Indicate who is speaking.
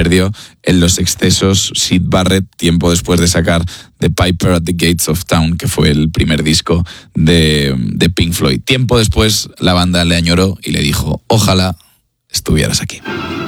Speaker 1: perdió en los excesos Syd Barrett tiempo después de sacar The Piper at the Gates of Town, que fue el primer disco de Pink Floyd. Tiempo después la banda le añoró y le dijo: ojalá estuvieras aquí.